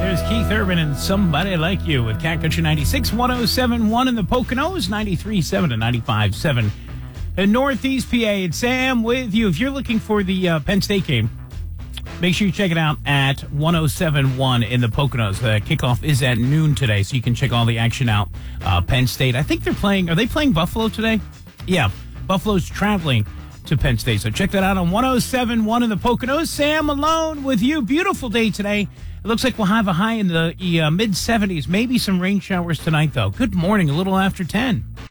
There's Keith Urban and Somebody Like You with Cat Country 96, 107.1 in the Poconos, 93.7 and 95.7 in Northeast PA. It's Sam with you. If you're looking for the Penn State game, make sure you check it out at 107.1 in the Poconos. The kickoff is at noon today, so you can check all the action out. Penn State, I think are they playing Buffalo today? Yeah, Buffalo's traveling to Penn State. So check that out on 107.1 in the Poconos. Sam Malone with you. Beautiful day today. It looks like we'll have a high in the mid-70s. Maybe some rain showers tonight, though. Good morning, a little after 10.